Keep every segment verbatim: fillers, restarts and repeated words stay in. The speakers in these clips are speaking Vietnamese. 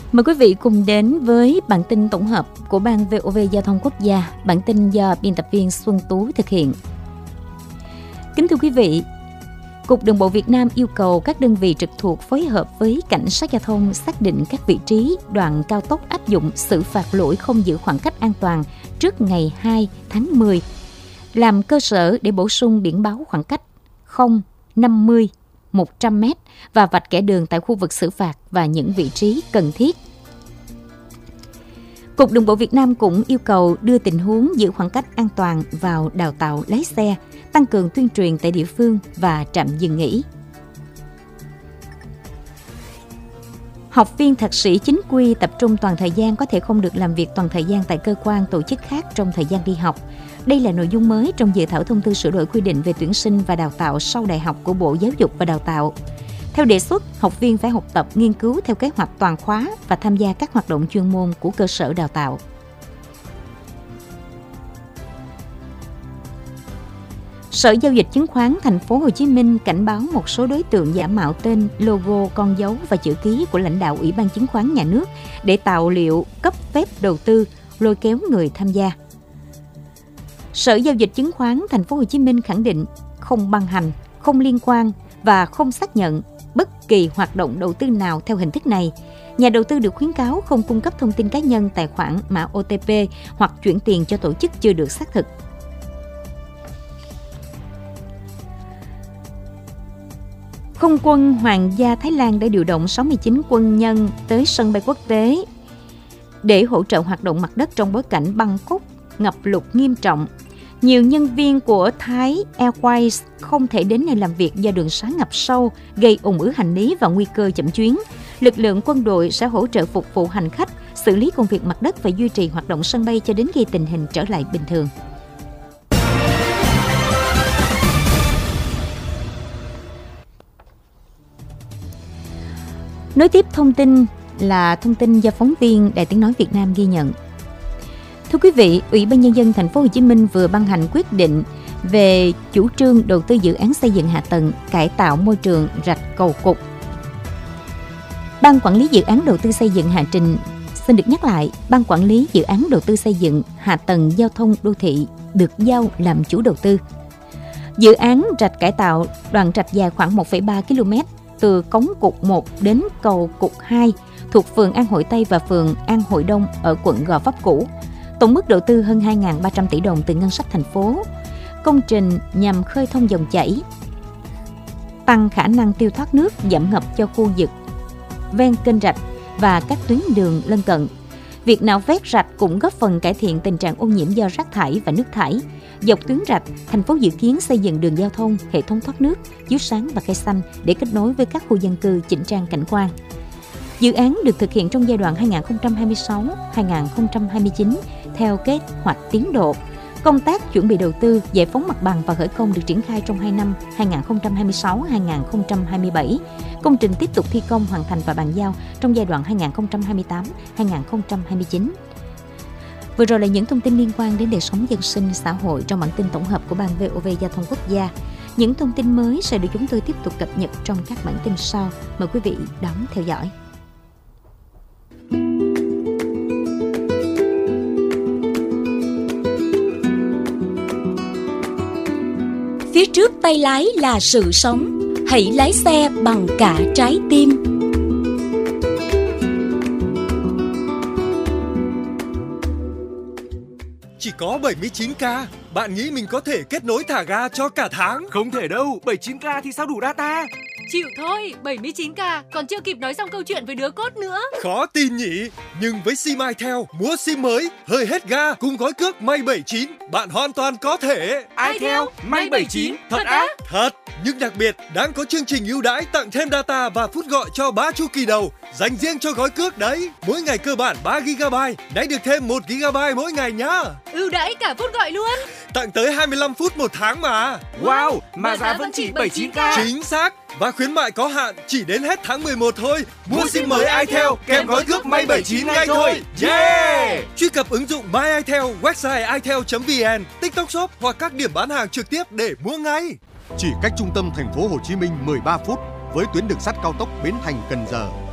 Mời quý vị cùng đến với bản tin tổng hợp của Ban vê o vê Giao thông Quốc gia. Bản tin do biên tập viên Xuân Tú thực hiện. Kính thưa quý vị, Cục Đường bộ Việt Nam yêu cầu các đơn vị trực thuộc phối hợp với Cảnh sát Giao thông xác định các vị trí đoạn cao tốc áp dụng xử phạt lỗi không giữ khoảng cách an toàn trước ngày hai tháng mười, làm cơ sở để bổ sung biển báo khoảng cách không, năm mươi, một trăm mét và vạch kẻ đường tại khu vực xử phạt và những vị trí cần thiết. Cục Đường bộ Việt Nam cũng yêu cầu đưa tình huống giữ khoảng cách an toàn vào đào tạo lái xe, tăng cường tuyên truyền tại địa phương và trạm dừng nghỉ. Học viên thạc sĩ chính quy tập trung toàn thời gian có thể không được làm việc toàn thời gian tại cơ quan tổ chức khác trong thời gian đi học. Đây là nội dung mới trong dự thảo thông tư sửa đổi quy định về tuyển sinh và đào tạo sau đại học của Bộ Giáo dục và Đào tạo. Theo đề xuất, học viên phải học tập nghiên cứu theo kế hoạch toàn khóa và tham gia các hoạt động chuyên môn của cơ sở đào tạo. Sở Giao dịch Chứng khoán Thành phố Hồ Chí Minh cảnh báo một số đối tượng giả mạo tên, logo, con dấu và chữ ký của lãnh đạo Ủy ban Chứng khoán Nhà nước để tạo liệu cấp phép đầu tư, lôi kéo người tham gia. Sở Giao dịch Chứng khoán Thành phố Hồ Chí Minh khẳng định không ban hành, không liên quan và không xác nhận bất kỳ hoạt động đầu tư nào theo hình thức này. Nhà đầu tư được khuyến cáo không cung cấp thông tin cá nhân, tài khoản, mã ô tê pê hoặc chuyển tiền cho tổ chức chưa được xác thực. Không quân Hoàng gia Thái Lan đã điều động sáu mươi chín quân nhân tới sân bay quốc tế để hỗ trợ hoạt động mặt đất trong bối cảnh Bangkok ngập lụt nghiêm trọng. Nhiều nhân viên của Thai Airways không thể đến nơi làm việc do đường xá ngập sâu, gây ùn ứ hành lý và nguy cơ chậm chuyến. Lực lượng quân đội sẽ hỗ trợ phục vụ hành khách, xử lý công việc mặt đất và duy trì hoạt động sân bay cho đến khi tình hình trở lại bình thường. Nối tiếp thông tin là thông tin do phóng viên Đài Tiếng nói Việt Nam ghi nhận. Thưa quý vị, Ủy ban Nhân dân Thành phố Hồ Chí Minh vừa ban hành quyết định về chủ trương đầu tư dự án xây dựng hạ tầng cải tạo môi trường rạch Cầu Cục. Ban quản lý dự án đầu tư xây dựng hạ trình xin được nhắc lại, Ban quản lý dự án đầu tư xây dựng hạ tầng giao thông đô thị được giao làm chủ đầu tư. Dự án rạch cải tạo đoạn rạch dài khoảng một phẩy ba ki lô mét từ cống Cục một đến cầu Cục hai thuộc phường An Hội Tây và phường An Hội Đông ở quận Gò Vấp cũ. Tổng mức đầu tư hơn hai nghìn ba trăm tỷ đồng từ ngân sách thành phố. Công trình nhằm khơi thông dòng chảy, tăng khả năng tiêu thoát nước, giảm ngập cho khu vực ven kênh rạch và các tuyến đường lân cận. Việc nạo vét rạch cũng góp phần cải thiện tình trạng ô nhiễm do rác thải và nước thải. Dọc tuyến rạch, thành phố dự kiến xây dựng đường giao thông, hệ thống thoát nước, chiếu sáng và cây xanh để kết nối với các khu dân cư, chỉnh trang cảnh quan. Dự án được thực hiện trong giai đoạn hai nghìn không trăm hai mươi sáu đến hai nghìn không trăm hai mươi chín theo kế hoạch tiến độ. Công tác chuẩn bị đầu tư, giải phóng mặt bằng và khởi công được triển khai trong hai năm hai nghìn không trăm hai mươi sáu đến hai nghìn không trăm hai mươi bảy. Công trình tiếp tục thi công, hoàn thành và bàn giao trong giai đoạn hai nghìn không trăm hai mươi tám đến hai nghìn không trăm hai mươi chín. Vừa rồi là những thông tin liên quan đến đời sống dân sinh xã hội trong bản tin tổng hợp của Ban vê o vê Giao thông Quốc gia. Những thông tin mới sẽ được chúng tôi tiếp tục cập nhật trong các bản tin sau. Mời quý vị đón theo dõi. Phía trước tay lái là sự sống, hãy lái xe bằng cả trái tim. Chỉ có bảy mươi chín k, bạn nghĩ mình có thể kết nối thả ga cho cả tháng? Không thể đâu, bảy mươi chín k thì sao đủ data? Chịu thôi, bảy mươi chín k, còn chưa kịp nói xong câu chuyện với đứa cốt nữa. Khó tin nhỉ, nhưng với sim iTel, mua sim mới, hơi hết ga cùng gói cước May bảy chín, bạn hoàn toàn có thể. iTel, May bảy chín, thật á? Thật, nhưng đặc biệt đáng có chương trình ưu đãi tặng thêm data và phút gọi cho ba chu kỳ đầu, dành riêng cho gói cước đấy. Mỗi ngày cơ bản ba gi ga bai, nãy được thêm một gi ga bai mỗi ngày nhá. Ưu đãi cả phút gọi luôn. Tặng tới hai mươi lăm phút một tháng mà. Wow, mà giá vẫn chỉ bảy mươi chín k. Chính xác. Và khuyến mại có hạn chỉ đến hết tháng mười một thôi. Mua sim mới iTel kèm gói cước May bảy chín ngay thôi. Yeah! Truy cập ứng dụng My iTel, website itel chấm vn, TikTok Shop hoặc các điểm bán hàng trực tiếp để mua ngay. Chỉ cách trung tâm thành phố Hồ Chí Minh mười ba phút với tuyến đường sắt cao tốc Bến Thành - Cần Giờ.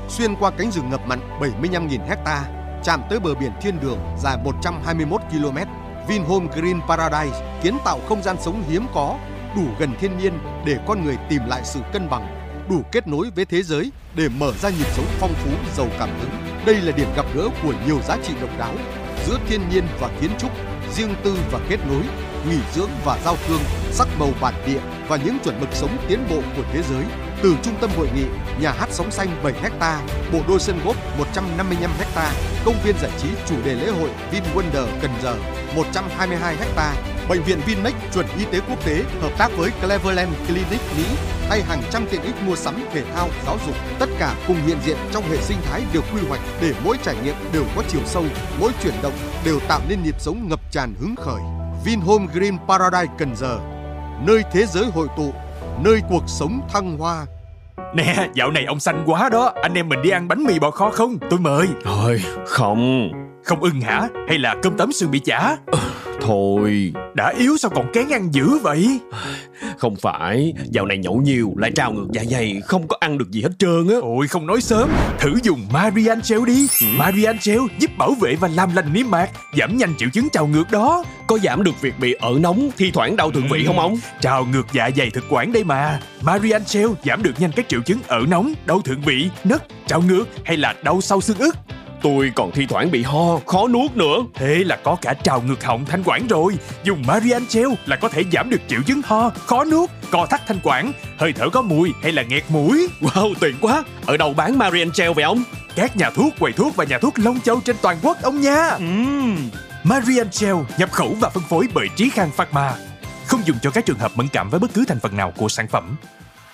xuyên qua cánh rừng ngập mặn bảy mươi lăm nghìn héc ta, chạm tới bờ biển thiên đường dài một trăm hai mươi mốt ki lô mét. Vinhome Green Paradise kiến tạo không gian sống hiếm có, đủ gần thiên nhiên để con người tìm lại sự cân bằng, đủ kết nối với thế giới để mở ra nhịp sống phong phú, giàu cảm hứng. Đây là điểm gặp gỡ của nhiều giá trị độc đáo giữa thiên nhiên và kiến trúc, riêng tư và kết nối, nghỉ dưỡng và giao thương, sắc màu bản địa và những chuẩn mực sống tiến bộ của thế giới. Từ trung tâm hội nghị, nhà hát sóng xanh bảy héc ta, bộ đôi sân golf một trăm năm mươi lăm héc ta, công viên giải trí chủ đề lễ hội VinWonder Cần Giờ một trăm hai mươi hai héc ta, bệnh viện Vinmec chuẩn y tế quốc tế hợp tác với Cleveland Clinic Mỹ hay hàng trăm tiện ích mua sắm, thể thao, giáo dục, tất cả cùng hiện diện trong hệ sinh thái được quy hoạch để mỗi trải nghiệm đều có chiều sâu, mỗi chuyển động đều tạo nên nhịp sống ngập tràn hứng khởi. Vinhome Green Paradise Cần Giờ, nơi thế giới hội tụ, nơi cuộc sống thăng hoa. Nè, dạo này ông xanh quá đó. Anh em mình đi ăn bánh mì bò kho không? Tôi mời. Thôi, không. Không ưng hả? Hay là cơm tấm sườn bị chả? Thôi. Đã yếu sao còn kén ăn dữ vậy? Không phải, dạo này nhậu nhiều lại trào ngược dạ dày, không có ăn được gì hết trơn á. Ôi không nói sớm, thử dùng Marian Gel đi. ừ. Marian Gel giúp bảo vệ và làm lành niêm mạc, giảm nhanh triệu chứng trào ngược đó. Có giảm được việc bị ợ nóng, thi thoảng đau thượng vị ừ. không ông? Trào ngược dạ dày thực quản đây mà. Marian Gel giảm được nhanh các triệu chứng ợ nóng, đau thượng vị, nấc, trào ngược hay là đau sau xương ức. Tôi còn thi thoảng bị ho, khó nuốt nữa. Thế là có cả trào ngược họng, thanh quản rồi. Dùng Marian Gel là có thể giảm được triệu chứng ho, khó nuốt, co thắt thanh quản, hơi thở có mùi hay là nghẹt mũi. Wow, tiện quá. Ở đâu bán Marian Gel vậy ông? Các nhà thuốc, quầy thuốc và nhà thuốc Long Châu trên toàn quốc ông nha. uhm. Marian Gel nhập khẩu và phân phối bởi Trí Khang Pharma. Không dùng cho các trường hợp mẫn cảm với bất cứ thành phần nào của sản phẩm.